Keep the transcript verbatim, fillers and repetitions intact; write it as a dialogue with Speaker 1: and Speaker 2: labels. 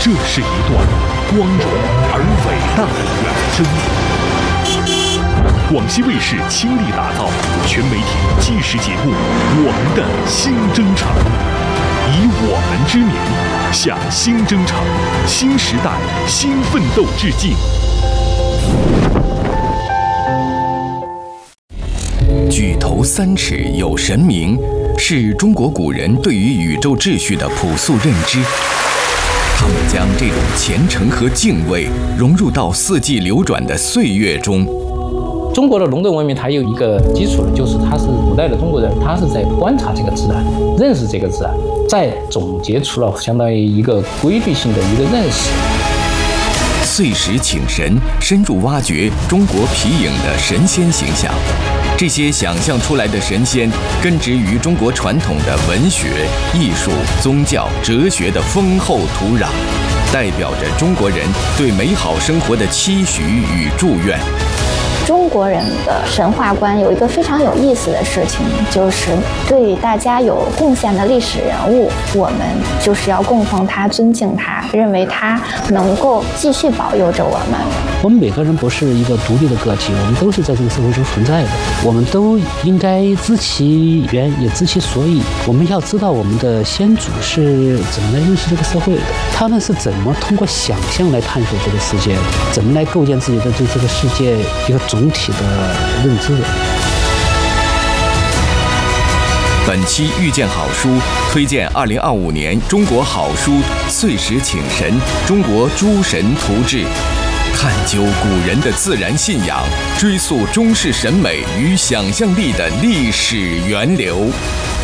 Speaker 1: 这是一段光荣而伟大的远征。广西卫视倾力打造全媒体纪实节目《我们的新征程》，以我们之名向新征程、新时代、新奋斗致敬。
Speaker 2: 举头三尺有神明，是中国古人对于宇宙秩序的朴素认知。他们将这种虔诚和敬畏融入到四季流转的岁月中。
Speaker 3: 中国的龙斗文明，它有一个基础的，就是它是古代的中国人，他是在观察这个自然，认识这个自然，再总结出了相当于一个规律性的一个认识。
Speaker 2: 岁时请神，深入挖掘中国皮影的神仙形象。这些想象出来的神仙，根植于中国传统的文学、艺术、宗教、哲学的丰厚土壤，代表着中国人对美好生活的期许与祝愿。
Speaker 4: 中国人的神话观有一个非常有意思的事情，就是对大家有贡献的历史人物，我们就是要供奉他、尊敬他，认为他能够继续保佑着我们。
Speaker 5: 我们每个人不是一个独立的个体，我们都是在这个社会中存在的，我们都应该知其源，也知其所以。我们要知道我们的先祖是怎么来认识这个社会的，他们是怎么通过想象来探索这个世界的，怎么来构建自己的对这个世界一个总体的认知。
Speaker 2: 本期遇见好书推荐二零二五年中国好书岁时请神中国诸神图志，探究古人的自然信仰，追溯中式审美与想象力的历史源流。